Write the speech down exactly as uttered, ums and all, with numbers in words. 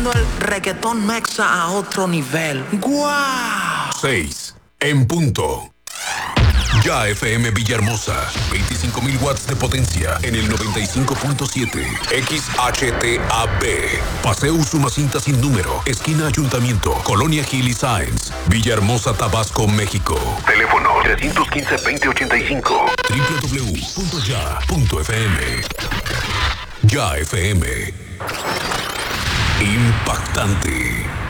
El reggaetón mexa a otro nivel. ¡Guau! seis en punto. Ya F M Villahermosa, veinticinco mil watts de potencia en el noventa y cinco punto siete. X H T A B. Paseo Usumacinta sin número, esquina Ayuntamiento, Colonia Gil y Sáenz, Villahermosa, Tabasco, México. Teléfono tres uno cinco, veinte ochenta y cinco. doble u doble u doble u punto ya punto f m. Ya F M. Impactante.